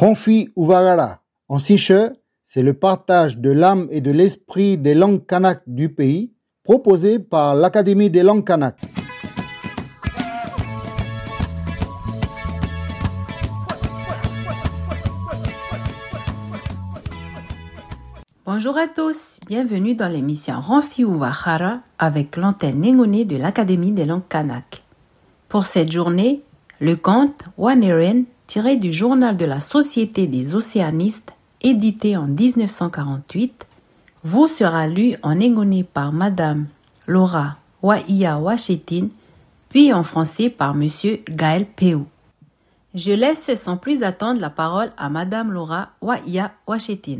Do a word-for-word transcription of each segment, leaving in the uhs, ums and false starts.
Ronfi Uvagara. En siche, c'est le partage de l'âme et de l'esprit des langues kanak du pays, proposé par l'Académie des langues kanak. Bonjour à tous, bienvenue dans l'émission Ronfi Uvagara avec l'antenne Nengone de l'Académie des langues kanak. Pour cette journée, le conte Waneren, tiré du journal de la Société des océanistes, édité en dix-neuf cent quarante-huit, vous sera lu en Nengone par Madame Laura Waia Wachetin, puis en français par Monsieur Gaël Peu. Je laisse sans plus attendre la parole à Madame Laura Waia Wachetin.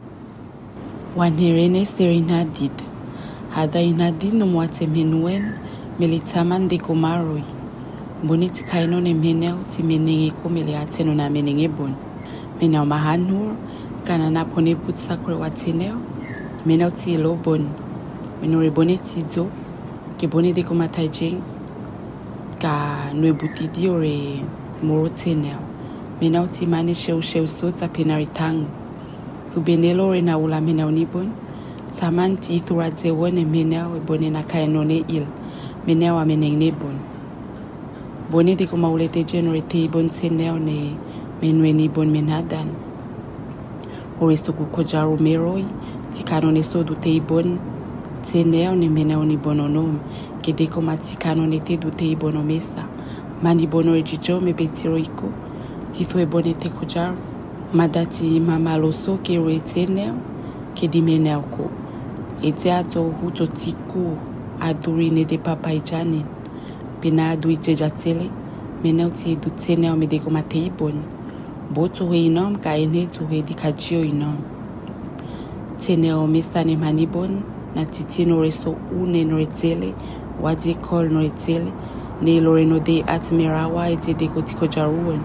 Waneren serinadid, hada inadid no mwate menuen, melitaman de komaroi. Boniti kaino ne meneo ti menenge ko mele ateno na menenge bon. Meneo mahanur, kana na pone put sakre wateneo, meneo ti lo bon. Menore boneti zo, ke bone de komatajeng, ka nwe buti di ore moro teneo. Meneo ti mane sheu sheu so ta penaritangu. Benelo re na ula meneo ni bon, saman ti ituradze wone meneo e bone na kaino ne il, meneo a meneng ne bon. Bone de kuma ulete genore te bon seneo ne menwe ni bon menadan. Oresto kukojaru meroi, ti kanone so du te bon seneo ne meneo ni bononom, ke de kuma ti kanone te du te bonomesa. Mani bono ejijo me betiroiko, ti fue bone te kujaru. Madati mama loso ke reteneo ke di meneo ko. Ete ato huto tiku aduri ne de papai jani. Pina adu ite jatele, meneo ti edu teneo me de komate ibon. Boto he inom ka ene tu he di kajio inom. Teneo mesta ne manibon, na titi no reso une no retele, wadi kol no retele, ne loreno de atmirawa ete de kotiko jaruon.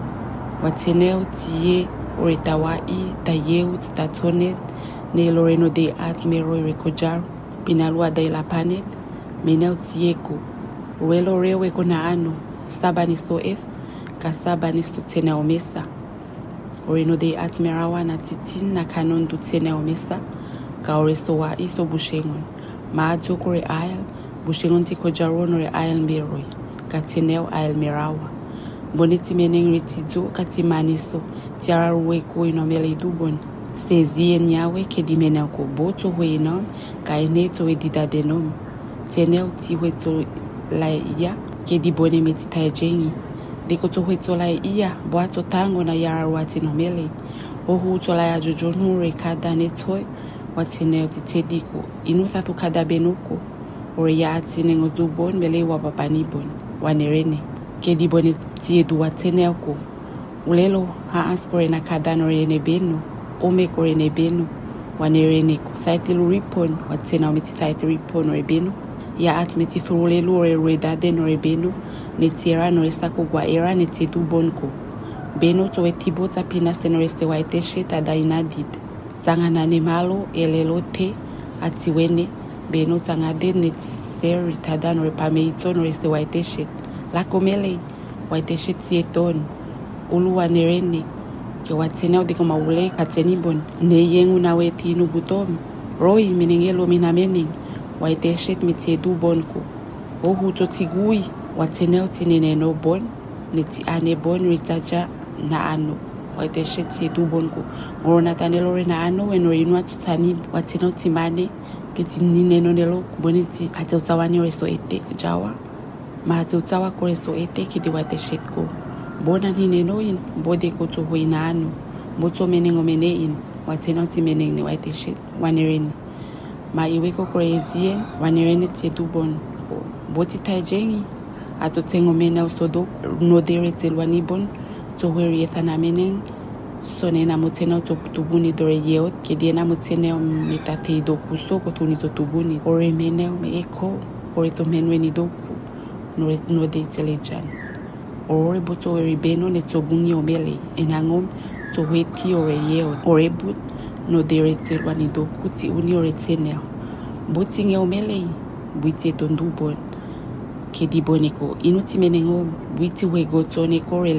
Wateneo tiye oretawa i tayeut tatonet, ne loreno de atmiro rekojar, pinalua de la panet, meneo tieko. Uelo rewe kona ano, saba nisto ef, ka saba nisto tene omesa. Oreno de atmirawa na titin na kanon du tene omesa, ka oresto wa isto bushengon. Maato kore ayal, bushengon ti kojaron re ayal meroi, ka teneo ayal mirawa. Boniti meneng retizo, ka timanisto, tiara ruwe ko inomele dubon. Sezie nyawe ke di meneo ko boto we inom, ka eneto we didadenom. Teneo ti weto la iya ke di bone metita jengi de ko to heto la iya boato tango na yara wati no mele o hu to la ya jojonu re kada netoi wati ne ti tediko inu sa to kada benoko o ya ati ne ngodu bon mele wa papa ni bon wanerene ke di bone ti edu watene ko ulelo ha askore na kada no rene beno o me ko rene beno wanerene ko saitilu ripon watena metita ripon re beno ya atmeti thurule lure redade no rebeno ne tira no estako gwa era ne tedu bonko beno to etibota pina senoreste waite sheta dainadid zangana ne malo elelote atiwene beno tangade ne seri tadano repameito no este waite shet la komele waite shet tieton uluwa nerene ke watene de koma ule kateni bon ne yengu na weti no butom roi menengelo minamening waite shet mitie du bonko o huto tigui wateneo tinene no bon neti ane bon ritaja na ano waite shet tie du bonko ngorona tanelo na ano weno inwa tutani wateneo timane keti nine no nelo boniti ate utawani resto ete jawa ma ate utawa ko resto ete kidi waite shet ko bona nine no in bode ko to hoina ano moto menengo mene in wateneo timene ne waite shet wanereni ma iweko korezien wanerene te dubon boti tajengi ato tengo mena usodo no dere telwani bon to weri ethana meneng sonena motena to tubuni dore yeot ke diena motena metate do kuso ko tuni to tubuni ore mena me eko ore to menweni do no no de telejan ore boto weri beno ne to bungi omele enangom to weti ore yeot ore but no dere telwani do kuti uni ore teneo botinge omele buite tondubon ke di boneko inuti menengo buiti we gotone korele